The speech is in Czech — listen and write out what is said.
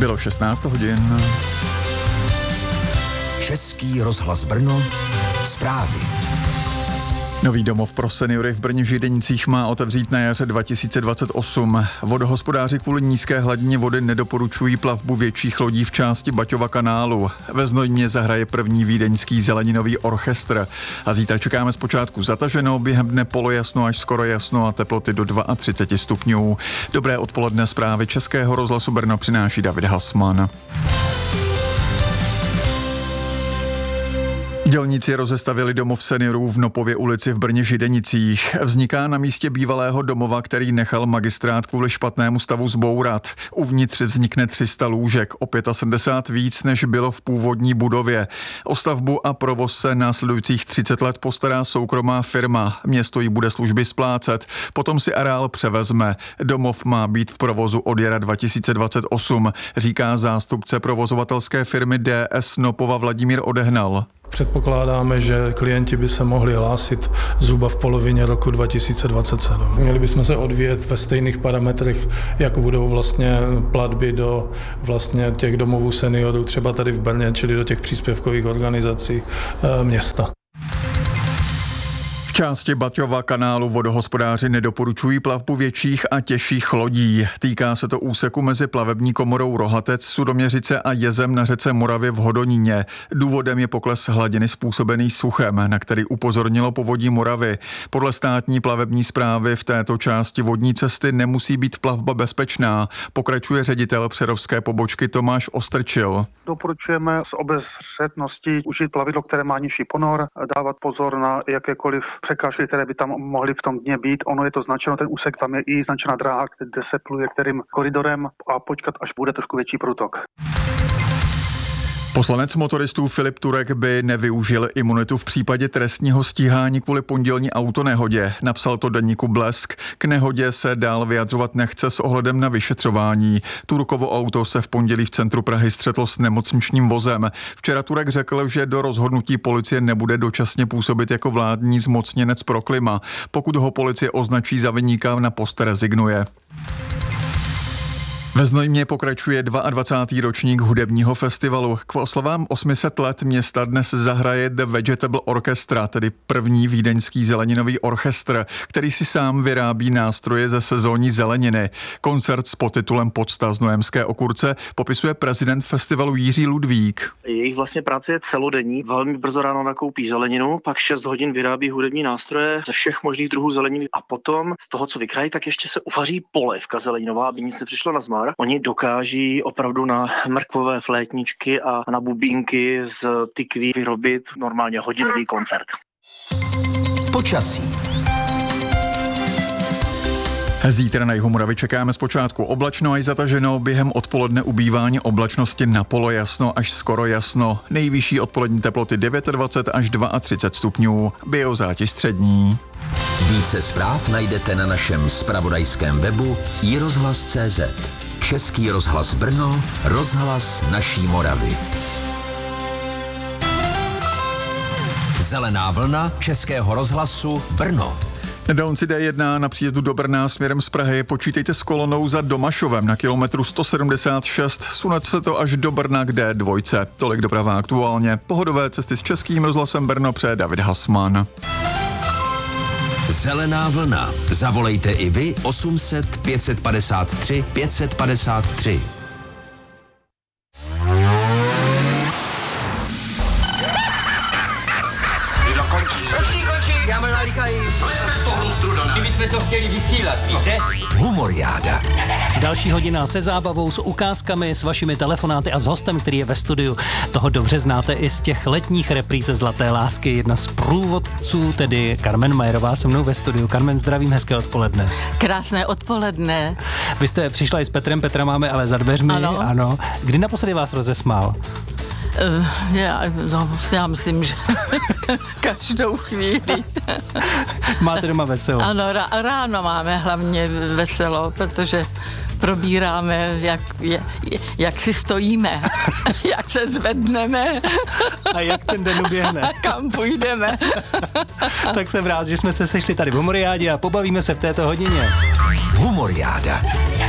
Bylo 16 hodin. Český rozhlas Brno, zprávy. Nový domov pro seniory v Brně-Židenicích má otevřít na jaře 2028. Vodohospodáři kvůli nízké hladině vody nedoporučují plavbu větších lodí v části Baťova kanálu. Ve Znojmě zahraje první vídeňský zeleninový orchestr. A zítra čekáme zpočátku zataženo, během dne polojasno až skoro jasno a teploty do 32 stupňů. Dobré odpoledne, zprávy Českého rozhlasu Brno přináší David Hasman. Dělníci rozestavili domov seniorů v Nopově ulici v Brně-Židenicích. Vzniká na místě bývalého domova, který nechal magistrát kvůli špatnému stavu zbourat. Uvnitř vznikne 300 lůžek, o 75 víc, než bylo v původní budově. O stavbu a provoz se následujících 30 let postará soukromá firma. Město jí bude služby splácet, potom si areál převezme. Domov má být v provozu od jara 2028, říká zástupce provozovatelské firmy DS Nopova Vladimír Odehnal. Předpokládáme, že klienti by se mohli hlásit zhruba v polovině roku 2027. Měli bychom se odvíjet ve stejných parametrech, jak budou vlastně platby do vlastně těch domovů seniorů, třeba tady v Brně, čili do těch příspěvkových organizací města. V části Baťova kanálu vodohospodáři nedoporučují plavbu větších a těžších lodí. Týká se to úseku mezi plavební komorou Rohatec, Sudoměřice a jezem na řece Moravě v Hodoníně. Důvodem je pokles hladiny způsobený suchem, na který upozornilo Povodí Moravy. Podle státní plavební správy v této části vodní cesty nemusí být plavba bezpečná, pokračuje ředitel přerovské pobočky Tomáš Ostrčil. Doporučujeme z obezřetnosti užít plavidlo, které má nižší ponor, dávat pozor na jakékoliv překážky, které by tam mohly v tom dně být. Ono je to značeno, ten úsek, tam je i značená dráha, kde se pluje kterým koridorem a počkat, až bude trošku větší průtok. Poslanec motoristů Filip Turek by nevyužil imunitu v případě trestního stíhání kvůli pondělní autonehodě. Napsal to deníku Blesk. K nehodě se dál vyjadřovat nechce s ohledem na vyšetřování. Turkovo auto se v pondělí v centru Prahy střetlo s nemocničním vozem. Včera Turek řekl, že do rozhodnutí policie nebude dočasně působit jako vládní zmocněnec pro klima. Pokud ho policie označí za viníka, na post rezignuje. Ve Znojmě pokračuje 22. ročník hudebního festivalu. K oslavám 800 let města dnes zahraje The Vegetable Orchestra, tedy první vídeňský zeleninový orchestr, který si sám vyrábí nástroje ze sezónní zeleniny. Koncert s podtitulem Pocta znojemské okurce popisuje prezident festivalu Jiří Ludvík. Jejich vlastně práce je celodenní. Velmi brzo ráno nakoupí zeleninu, pak 6 hodin vyrábí hudební nástroje ze všech možných druhů zeleniny a potom z toho, co vykrají, tak ještě se uvaří polévka zeleninová, aby nic nepřišlo na zmar. Oni dokáží opravdu na mrkvové flétničky a na bubínky z tykví vyrobit normálně hodinový koncert. Počasí. Zítra na jihu Moravy čekáme zpočátku oblačno až zataženo, během odpoledne ubývání oblačnosti na polojasno až skoro jasno. Nejvyšší odpolední teploty 29 až 32 stupňů, biozátěž střední. Více zpráv najdete na našem zpravodajském webu iRozhlas.cz. Český rozhlas Brno, rozhlas naší Moravy. Zelená vlna Českého rozhlasu Brno. Na dálnici D1 na příjezdu do Brna směrem z Prahy počítejte s kolonou za Domašovem na kilometru 176. Sunete se to až do Brna k D2. Tolik doprava aktuálně. Pohodové cesty s Českým rozhlasem Brno přeje David Hasman. Zelená vlna. Zavolejte i vy 800 553 553. Končí, já mám nalíkají. Kdybychom to chtěli vysílat, víte? Humoriáda. Další hodina se zábavou, s ukázkami, s vašimi telefonáty a s hostem, který je ve studiu. Toho dobře znáte i z těch letních repríz Zlaté lásky. Jedna z průvodců, tedy Carmen Majerová, se mnou ve studiu. Carmen, zdravím, hezké odpoledne. Krásné odpoledne. Vy jste přišla i s Petrem, Petra máme ale za dveřmi. Ano. Kdy naposledy vás rozesmál? Já myslím, že každou chvíli. Máte doma veselo? Ano, ráno máme hlavně veselo, protože probíráme, jak si stojíme, jak se zvedneme. A jak ten den uběhne. Kam půjdeme. Tak jsem rád, že jsme se sešli tady v Humoriádě a pobavíme se v této hodině. Humoriáda.